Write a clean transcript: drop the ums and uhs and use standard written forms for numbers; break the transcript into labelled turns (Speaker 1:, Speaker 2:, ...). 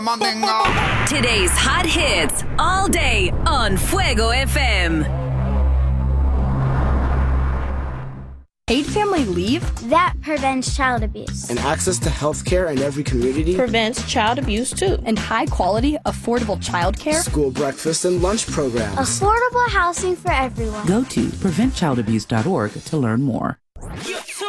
Speaker 1: Today's hot hits all day on Fuego FM.
Speaker 2: Paid family leave?
Speaker 3: That prevents child abuse.
Speaker 4: And access to health care in every community
Speaker 5: prevents child abuse too.
Speaker 2: And high quality, affordable child care?
Speaker 4: School breakfast and lunch programs.
Speaker 3: Affordable housing for everyone.
Speaker 6: Go to preventchildabuse.org to learn more.